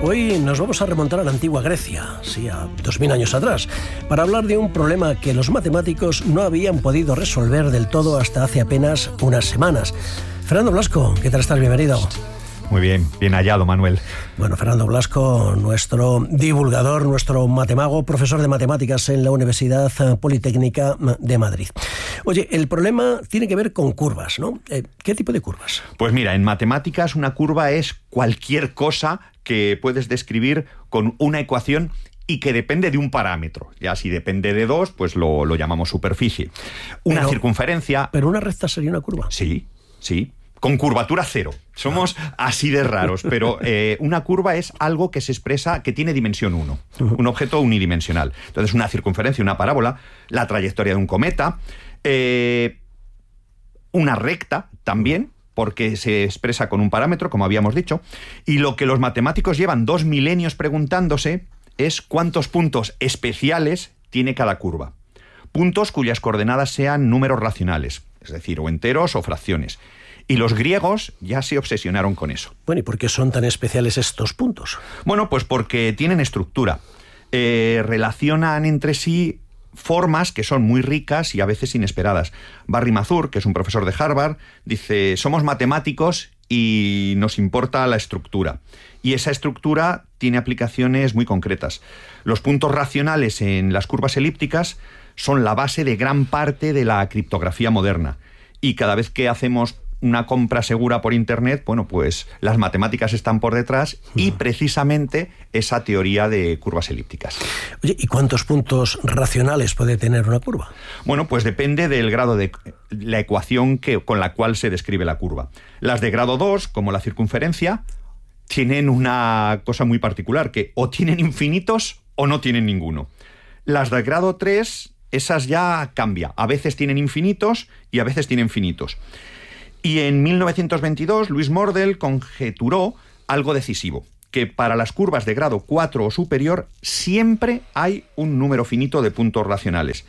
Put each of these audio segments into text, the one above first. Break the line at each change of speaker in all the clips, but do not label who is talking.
Hoy nos vamos a remontar a la antigua Grecia, sí, a 2000 años atrás, para hablar de un problema que los matemáticos no habían podido resolver del todo hasta hace apenas unas semanas. Fernando Blasco, ¿qué tal estás? Bienvenido.
Muy bien, bien hallado, Manuel.
Bueno, Fernando Blasco, nuestro divulgador, nuestro matemago, profesor de matemáticas en la Universidad Politécnica de Madrid. Oye, el problema tiene que ver con curvas, ¿no? ¿Qué tipo de curvas?
Pues mira, en matemáticas una curva es cualquier cosa que puedes describir con una ecuación y que depende de un parámetro. Ya si depende de dos, pues lo llamamos superficie. Una circunferencia...
¿Pero una recta sería una curva?
Sí, sí. Con curvatura cero. Somos así de raros, pero una curva es algo que se expresa, que tiene dimensión 1, un objeto unidimensional. Entonces, una circunferencia, una parábola, la trayectoria de un cometa, una recta también, porque se expresa con un parámetro, como habíamos dicho, y lo que los matemáticos llevan 2 milenios preguntándose es cuántos puntos especiales tiene cada curva. Puntos cuyas coordenadas sean números racionales, es decir, o enteros o fracciones. Y los griegos ya se obsesionaron con eso.
Bueno, ¿y por qué son tan especiales estos puntos?
Bueno, pues porque tienen estructura. Relacionan entre sí formas que son muy ricas y a veces inesperadas. Barry Mazur, que es un profesor de Harvard, dice: somos matemáticos y nos importa la estructura. Y esa estructura tiene aplicaciones muy concretas. Los puntos racionales en las curvas elípticas son la base de gran parte de la criptografía moderna. Y cada vez que hacemos una compra segura por Internet, bueno, pues las matemáticas están por detrás y precisamente esa teoría de curvas elípticas.
Oye, ¿y cuántos puntos racionales puede tener una curva?
Bueno, pues depende del grado de la ecuación con la cual se describe la curva. Las de grado 2, como la circunferencia, tienen una cosa muy particular, que o tienen infinitos o no tienen ninguno. Las de grado 3, esas ya cambia. A veces tienen infinitos y a veces tienen finitos. Y en 1922, Louis Mordell conjeturó algo decisivo, que para las curvas de grado 4 o superior siempre hay un número finito de puntos racionales.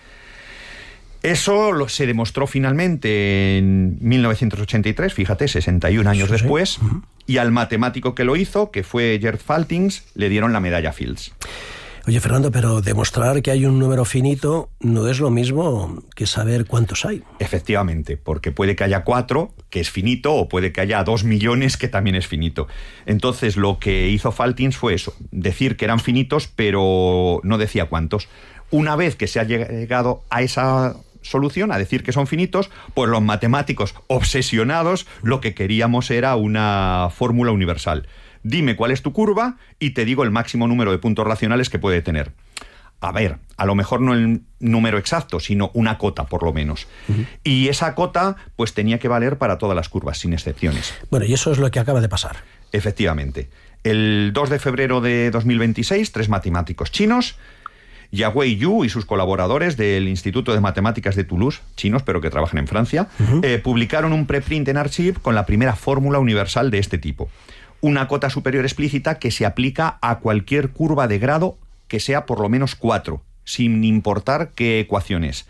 Eso se demostró finalmente en 1983, fíjate, 61 años después, y al matemático que lo hizo, que fue Gerd Faltings, le dieron la medalla Fields.
Oye, Fernando, pero demostrar que hay un número finito no es lo mismo que saber cuántos hay.
Efectivamente, porque puede que haya 4, que es finito, o puede que haya 2 millones, que también es finito. Entonces, lo que hizo Faltings fue eso, decir que eran finitos, pero no decía cuántos. Una vez que se ha llegado a esa solución, a decir que son finitos, pues los matemáticos obsesionados lo que queríamos era una fórmula universal. Dime cuál es tu curva y te digo el máximo número de puntos racionales que puede tener. A ver, a lo mejor no el número exacto, sino una cota, por lo menos. Y esa cota, pues tenía que valer para todas las curvas, sin excepciones.
Bueno, y eso es lo que acaba de pasar.
Efectivamente. El 2 de febrero de 2026, 3 matemáticos chinos, Yawei Yu y sus colaboradores del Instituto de Matemáticas de Toulouse, chinos pero que trabajan en Francia, publicaron un preprint en Archive con la primera fórmula universal de este tipo. Una cota superior explícita que se aplica a cualquier curva de grado que sea por lo menos 4, sin importar qué ecuación es.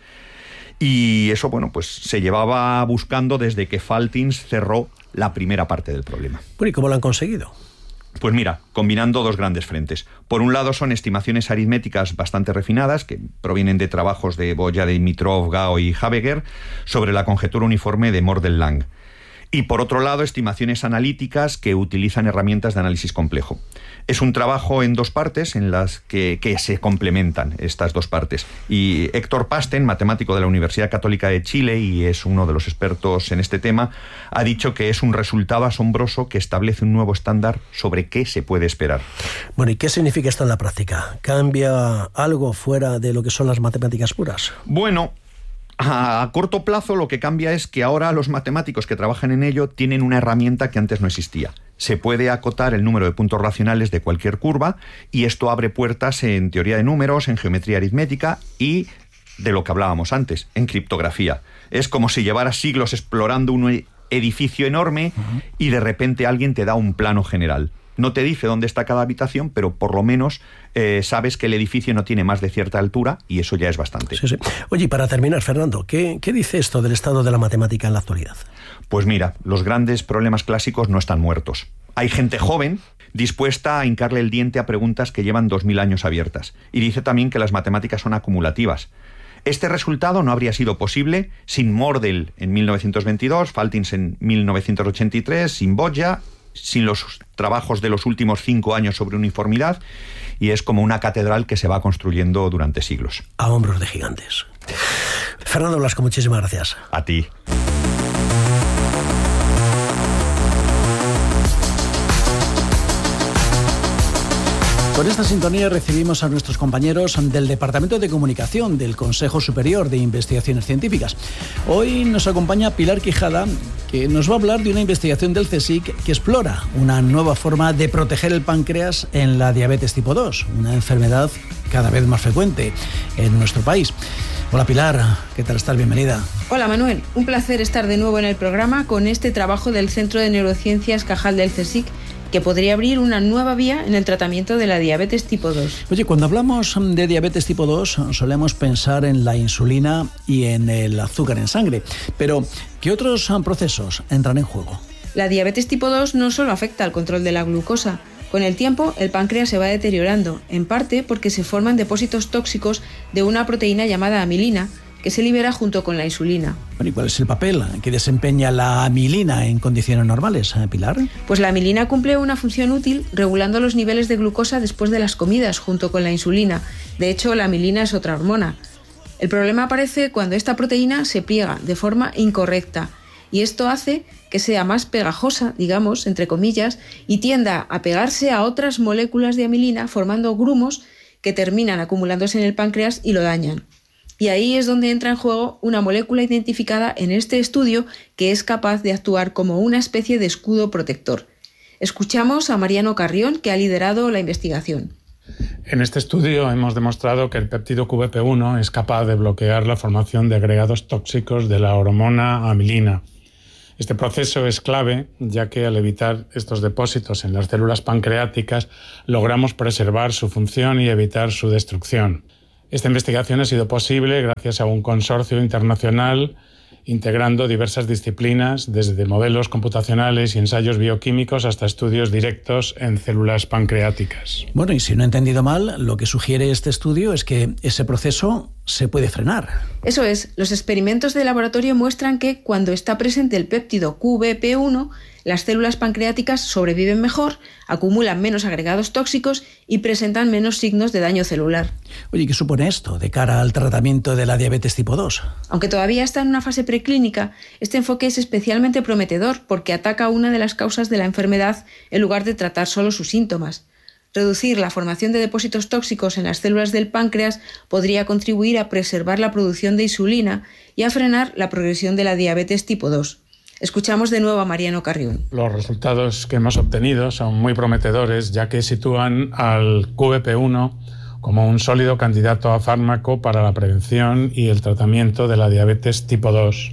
Y eso, bueno, pues se llevaba buscando desde que Faltings cerró la primera parte del problema.
Bueno, ¿y cómo lo han conseguido?
Pues mira, combinando dos grandes frentes. Por un lado son estimaciones aritméticas bastante refinadas, que provienen de trabajos de Boya, Dimitrov, Gao y Habeger, sobre la conjetura uniforme de Mordell-Lang. Y por otro lado, estimaciones analíticas que utilizan herramientas de análisis complejo. Es un trabajo en dos partes en las que se complementan estas dos partes. Y Héctor Pasten, matemático de la Universidad Católica de Chile y es uno de los expertos en este tema, ha dicho que es un resultado asombroso que establece un nuevo estándar sobre qué se puede esperar.
Bueno, ¿y qué significa esto en la práctica? ¿Cambia algo fuera de lo que son las matemáticas puras?
Bueno, a corto plazo lo que cambia es que ahora los matemáticos que trabajan en ello tienen una herramienta que antes no existía. Se puede acotar el número de puntos racionales de cualquier curva y esto abre puertas en teoría de números, en geometría aritmética y de lo que hablábamos antes, en criptografía. Es como si llevara siglos explorando edificio enorme y de repente alguien te da un plano general. No te dice dónde está cada habitación, pero por lo menos sabes que el edificio no tiene más de cierta altura y eso ya es bastante.
Sí, sí. Oye, y para terminar, Fernando, ¿qué dice esto del estado de la matemática en la actualidad?
Pues mira, los grandes problemas clásicos no están muertos. Hay gente joven dispuesta a hincarle el diente a preguntas que llevan 2000 años abiertas. Y dice también que las matemáticas son acumulativas. Este resultado no habría sido posible sin Mordell en 1922, Faltins en 1983, sin Boggia, sin los trabajos de los últimos 5 años sobre uniformidad, y es como una catedral que se va construyendo durante siglos.
A hombros de gigantes. Fernando Blasco, muchísimas gracias.
A ti.
Con esta sintonía recibimos a nuestros compañeros del Departamento de Comunicación del Consejo Superior de Investigaciones Científicas. Hoy nos acompaña Pilar Quijada, que nos va a hablar de una investigación del CSIC que explora una nueva forma de proteger el páncreas en la diabetes tipo 2, una enfermedad cada vez más frecuente en nuestro país. Hola Pilar, ¿qué tal estás? Bienvenida.
Hola Manuel, un placer estar de nuevo en el programa con este trabajo del Centro de Neurociencias Cajal del CSIC, que podría abrir una nueva vía en el tratamiento de la diabetes tipo 2.
Oye, cuando hablamos de diabetes tipo 2 solemos pensar en la insulina y en el azúcar en sangre, pero ¿qué otros procesos entran en juego?
La diabetes tipo 2 no solo afecta al control de la glucosa. Con el tiempo, el páncreas se va deteriorando, en parte porque se forman depósitos tóxicos de una proteína llamada amilina, que se libera junto con la insulina.
Bueno, ¿y cuál es el papel que desempeña la amilina en condiciones normales, Pilar?
Pues la amilina cumple una función útil regulando los niveles de glucosa después de las comidas junto con la insulina. De hecho, la amilina es otra hormona. El problema aparece cuando esta proteína se pliega de forma incorrecta y esto hace que sea más pegajosa, digamos, entre comillas, y tienda a pegarse a otras moléculas de amilina formando grumos que terminan acumulándose en el páncreas y lo dañan. Y ahí es donde entra en juego una molécula identificada en este estudio que es capaz de actuar como una especie de escudo protector. Escuchamos a Mariano Carrión, que ha liderado la investigación.
En este estudio hemos demostrado que el péptido QBP1 es capaz de bloquear la formación de agregados tóxicos de la hormona amilina. Este proceso es clave, ya que al evitar estos depósitos en las células pancreáticas logramos preservar su función y evitar su destrucción. Esta investigación ha sido posible gracias a un consorcio internacional integrando diversas disciplinas, desde modelos computacionales y ensayos bioquímicos hasta estudios directos en células pancreáticas.
Bueno, y si no he entendido mal, lo que sugiere este estudio es que ese proceso se puede frenar.
Eso es, los experimentos de laboratorio muestran que cuando está presente el péptido QBP1, las células pancreáticas sobreviven mejor, acumulan menos agregados tóxicos y presentan menos signos de daño celular.
Oye, ¿qué supone esto de cara al tratamiento de la diabetes tipo 2?
Aunque todavía está en una fase preclínica, este enfoque es especialmente prometedor porque ataca una de las causas de la enfermedad en lugar de tratar solo sus síntomas. Reducir la formación de depósitos tóxicos en las células del páncreas podría contribuir a preservar la producción de insulina y a frenar la progresión de la diabetes tipo 2. Escuchamos de nuevo a Mariano Carrión.
Los resultados que hemos obtenido son muy prometedores, ya que sitúan al QBP1 como un sólido candidato a fármaco para la prevención y el tratamiento de la diabetes tipo 2.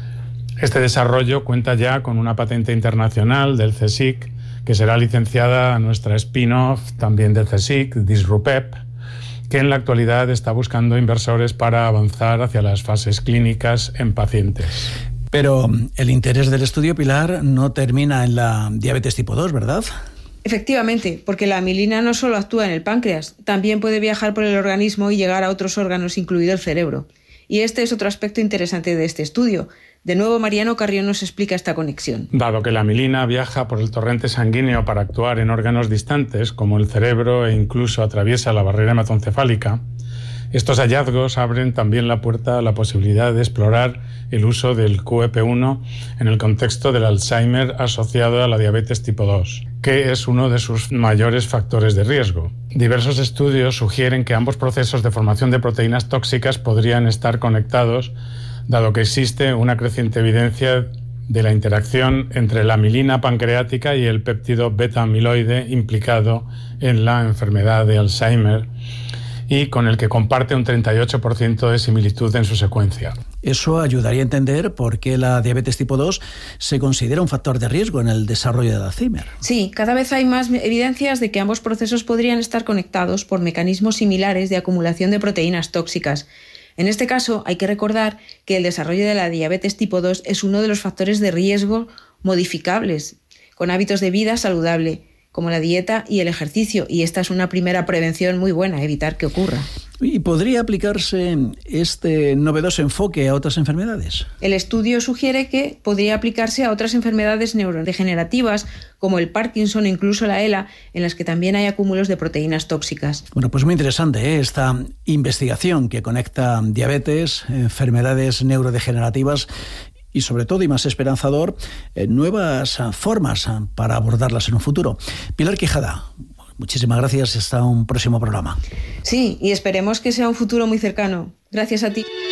Este desarrollo cuenta ya con una patente internacional del CSIC, que será licenciada a nuestra spin-off también del CSIC, Disrupep, que en la actualidad está buscando inversores para avanzar hacia las fases clínicas en pacientes.
Pero el interés del estudio, Pilar, no termina en la diabetes tipo 2, ¿verdad?
Efectivamente, porque la amilina no solo actúa en el páncreas, también puede viajar por el organismo y llegar a otros órganos, incluido el cerebro. Y este es otro aspecto interesante de este estudio. De nuevo, Mariano Carrión nos explica esta conexión.
Dado que la amilina viaja por el torrente sanguíneo para actuar en órganos distantes, como el cerebro, e incluso atraviesa la barrera hematoencefálica, estos hallazgos abren también la puerta a la posibilidad de explorar el uso del QEP1 en el contexto del Alzheimer asociado a la diabetes tipo 2, que es uno de sus mayores factores de riesgo. Diversos estudios sugieren que ambos procesos de formación de proteínas tóxicas podrían estar conectados, dado que existe una creciente evidencia de la interacción entre la amilina pancreática y el péptido beta-amiloide implicado en la enfermedad de Alzheimer, y con el que comparte un 38% de similitud en su secuencia.
Eso ayudaría a entender por qué la diabetes tipo 2 se considera un factor de riesgo en el desarrollo del Alzheimer.
Sí, cada vez hay más evidencias de que ambos procesos podrían estar conectados por mecanismos similares de acumulación de proteínas tóxicas. En este caso, hay que recordar que el desarrollo de la diabetes tipo 2 es uno de los factores de riesgo modificables, con hábitos de vida saludable, como la dieta y el ejercicio, y esta es una primera prevención muy buena, evitar que ocurra.
¿Y podría aplicarse este novedoso enfoque a otras enfermedades?
El estudio sugiere que podría aplicarse a otras enfermedades neurodegenerativas, como el Parkinson o incluso la ELA, en las que también hay acúmulos de proteínas tóxicas.
Bueno, pues muy interesante esta investigación que conecta diabetes, enfermedades neurodegenerativas y sobre todo, y más esperanzador, nuevas formas para abordarlas en un futuro. Pilar Quijada, muchísimas gracias. Hasta un próximo programa.
Sí, y esperemos que sea un futuro muy cercano. Gracias a ti.